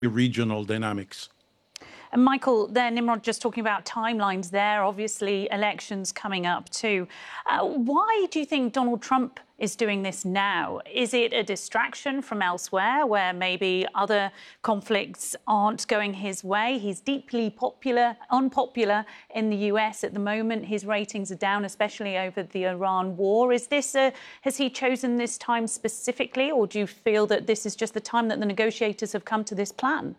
regional dynamics. And Michael, there, Nimrod, just talking about timelines there, obviously elections coming up too. Why do you think Donald Trump is doing this now? Is it a distraction from elsewhere where maybe other conflicts aren't going his way? He's deeply unpopular in the US at the moment. His ratings are down, especially over the Iran war. Has he chosen this time specifically, or do you feel that this is just the time that the negotiators have come to this plan?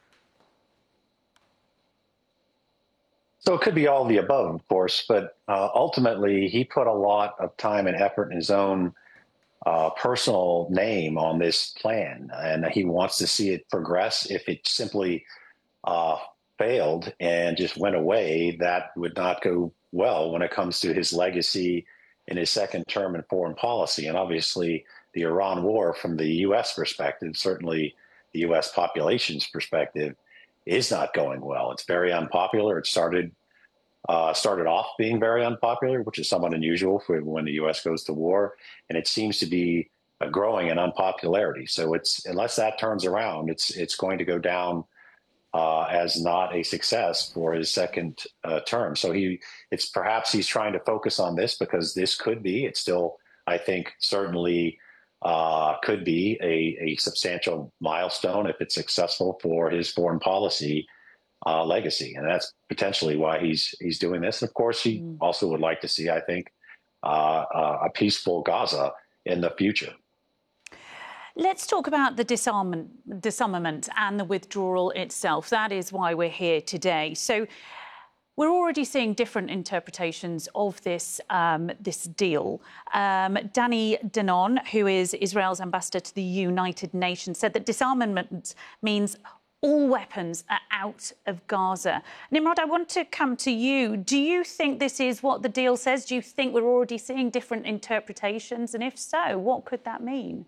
So it could be all of the above, of course, but ultimately he put a lot of time and effort in his own personal name on this plan, and he wants to see it progress. If it simply failed and just went away, that would not go well when it comes to his legacy in his second term in foreign policy. And obviously the Iran war, from the U.S. perspective, certainly the U.S. population's perspective, is not going well. It's very unpopular. It started off being very unpopular, which is somewhat unusual for when the U.S. goes to war, and it seems to be growing in unpopularity. So unless that turns around, it's going to go down as not a success for his second term. So perhaps he's trying to focus on this because this could be. It's still, I think, certainly could be a substantial milestone if it's successful for his foreign policy legacy, and that's potentially why he's doing this. And of course, he also would like to see, I think, a peaceful Gaza in the future. Let's talk about the disarmament and the withdrawal itself. That is why we're here today. So we're already seeing different interpretations of this deal. Danny Danon, who is Israel's ambassador to the United Nations, said that disarmament means all weapons are out of Gaza. Nimrod, I want to come to you. Do you think this is what the deal says? Do you think we're already seeing different interpretations? And if so, what could that mean?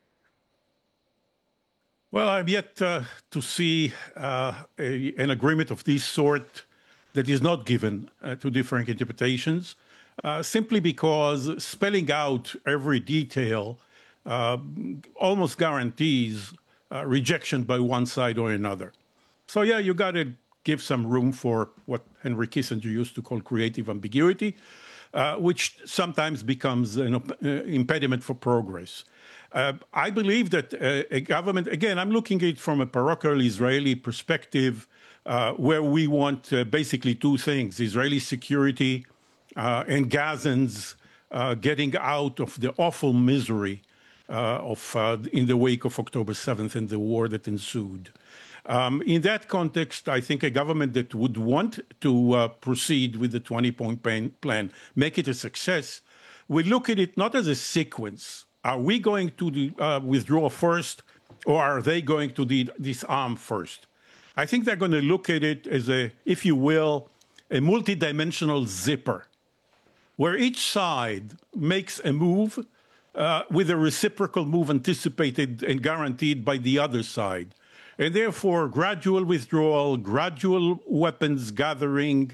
Well, I've yet to see an agreement of this sort that is not given to different interpretations, simply because spelling out every detail almost guarantees rejection by one side or another. So, yeah, you got to give some room for what Henry Kissinger used to call creative ambiguity, which sometimes becomes an impediment for progress. I believe that a government, again, I'm looking at it from a parochial Israeli perspective, where we want basically two things: Israeli security and Gazans getting out of the awful misery in the wake of October 7th and the war that ensued. In that context, I think a government that would want to proceed with the 20-point plan, make it a success, will look at it not as a sequence. Are we going to withdraw first, or are they going to disarm first? I think they're going to look at it as if you will, a multidimensional zipper, where each side makes a move with a reciprocal move anticipated and guaranteed by the other side. And therefore, gradual withdrawal, gradual weapons gathering,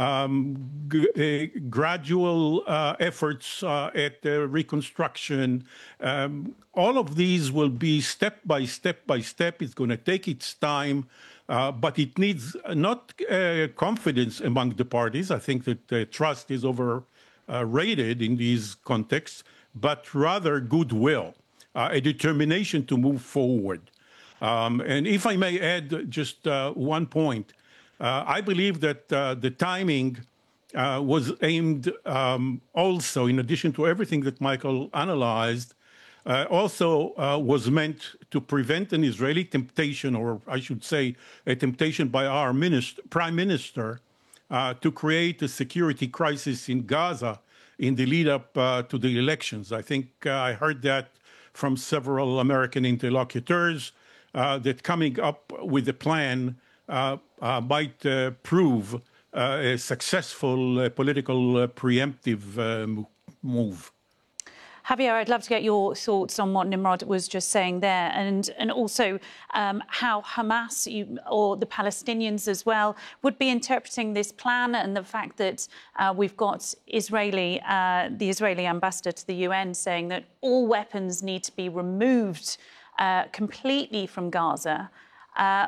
gradual efforts at reconstruction. All of these will be step by step by step. It's going to take its time, but it needs not confidence among the parties. I think that trust is overrated in these contexts, but rather goodwill, a determination to move forward. And if I may add just one point, I believe that the timing was aimed also, in addition to everything that Michael analyzed, also was meant to prevent an Israeli temptation, or I should say a temptation by our prime minister, to create a security crisis in Gaza in the lead up to the elections. I think I heard that from several American interlocutors, that coming up with a plan might prove a successful political preemptive move. Javier, I'd love to get your thoughts on what Nimrod was just saying there, and also how Hamas or the Palestinians as well would be interpreting this plan, and the fact that we've got the Israeli ambassador to the UN saying that all weapons need to be removed completely from Gaza.